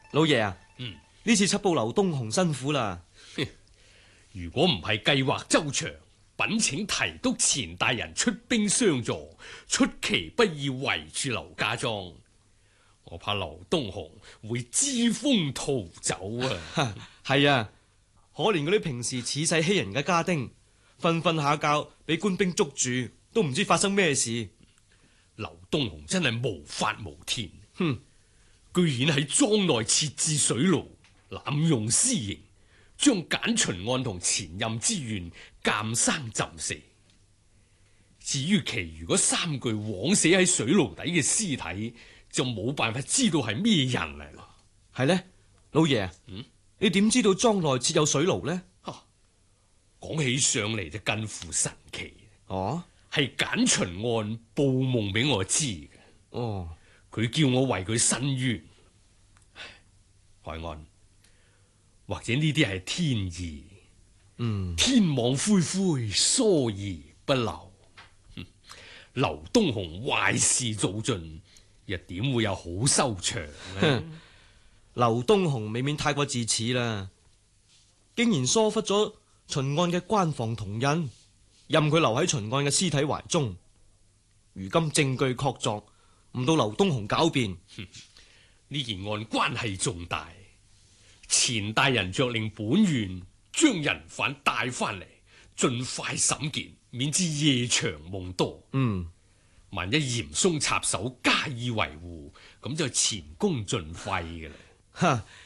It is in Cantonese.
老爺啊，呢次緝捕劉東雄辛苦啦。 如果唔係計劃周詳，稟請提督錢大人出兵相助，出其不意圍住劉家莊，我怕劉東雄會知風逃走啊！ 係啊，可憐嗰啲平時恃勢欺人嘅家丁，瞓下覺俾官兵捉住，都唔知發生咩事。 劉東雄真係無法無天， 哼！ 居然喺莊內設置水牢，濫用私刑，將簡秦案同前任之怨監生浸死。至於其餘嗰3具枉死喺水牢底嘅屍體，就冇辦法知道係咩人嚟啦。 係呢，老爺，你點知道莊內設有水牢呢？ 講起上嚟就近乎神奇。 哦， 係簡秦案報夢俾我知嘅。 哦， 佢叫我為佢伸冤。海安，或者呢啲係天意。天網恢恢，疏而不漏。劉東雄壞事做盡，又點會有好收場呢？ 劉東雄未免太過自恃啦，竟然疏忽咗秦案嘅關防同印，任佢留喺秦案嘅屍體懷中。如今證據確鑿，唔到劉東雄狡辯。 呢件案關係重大，錢大人着令本縣將人犯帶翻嚟，盡快審結，免至夜長夢多。萬一嚴嵩插手加以維護，咁就前功盡廢嘅啦。